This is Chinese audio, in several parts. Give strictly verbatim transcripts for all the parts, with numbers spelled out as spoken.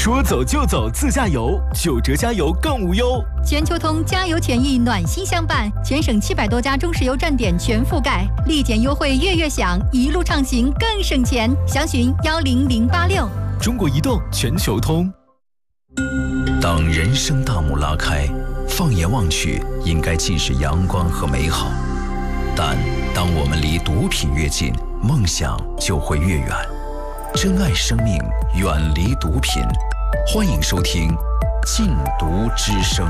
说走就走自驾游，九折加油更无忧。 全球通加油权益暖心相伴，全省七百多家中石油站点全覆盖，立减优惠月月享，一路畅行更省钱。详询幺零零八六。 中国移动全球通。 当人生大幕拉开，放眼望去，应该尽是阳光和美好。但当我们离毒品越近，梦想就会越远。珍爱生命，远离毒品。欢迎收听《禁毒之声》。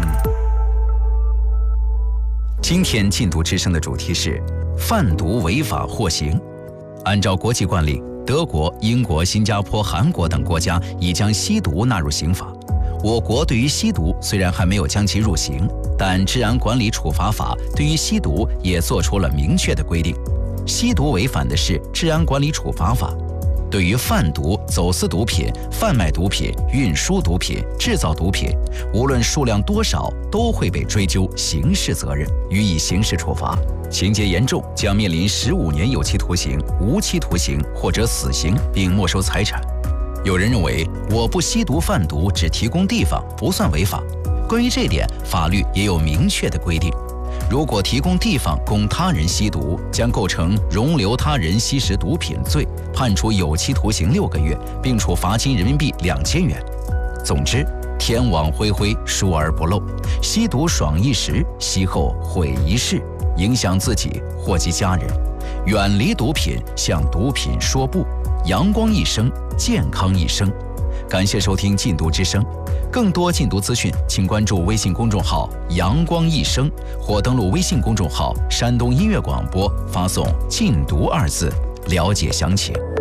今天禁毒之声的主题是贩毒违法获刑。按照国际惯例，德国、英国、新加坡、韩国等国家已将吸毒纳入刑法。我国对于吸毒虽然还没有将其入刑，但治安管理处罚法对于吸毒也做出了明确的规定。吸毒违反的是治安管理处罚法，对于贩毒、走私毒品、贩卖毒品、运输毒品、制造毒品，无论数量多少，都会被追究刑事责任，予以刑事处罚。情节严重，将面临十五年有期徒刑、无期徒刑或者死刑，并没收财产。有人认为，我不吸毒贩毒，只提供地方，不算违法。关于这点，法律也有明确的规定。如果提供地方供他人吸毒，将构成容留他人吸食毒品罪，判处有期徒刑六个月，并处罚金人民币两千元。总之，天网恢恢，疏而不漏。吸毒爽一时，吸后毁一世，影响自己，祸及家人。远离毒品，向毒品说不，阳光一生，健康一生。感谢收听禁毒之声，更多禁毒资讯请关注微信公众号阳光一生，或登录微信公众号山东音乐广播，发送禁毒二字了解详情。